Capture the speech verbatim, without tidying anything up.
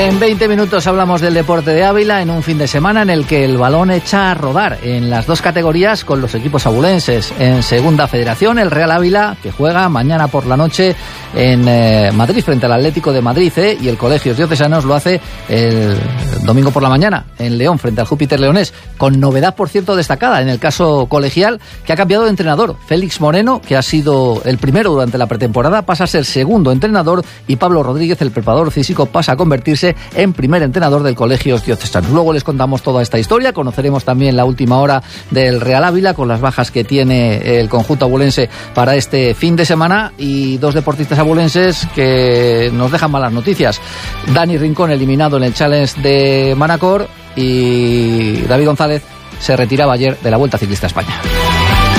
En veinte minutos hablamos del deporte de Ávila en un fin de semana en el que el balón echa a rodar en las dos categorías con los equipos abulenses. En Segunda Federación, el Real Ávila, que juega mañana por la noche en eh, Madrid frente al Atlético de Madrid, ¿eh? y el Colegios Diocesanos lo hace el domingo por la mañana en León frente al Júpiter Leonés, con novedad, por cierto, destacada en el caso colegial, que ha cambiado de entrenador. Félix Moreno, que ha sido el primero durante la pretemporada, pasa a ser segundo entrenador, y Pablo Rodríguez, el preparador físico, pasa a convertirse en primer entrenador del Colegios Diocesanos. Luego les contamos toda esta historia, conoceremos también la última hora del Real Ávila con las bajas que tiene el conjunto abulense para este fin de semana, y dos deportistas abulenses que nos dejan malas noticias. Dani Rincón eliminado en el Challenge de Manacor, y David González se retiraba ayer de la Vuelta Ciclista a España.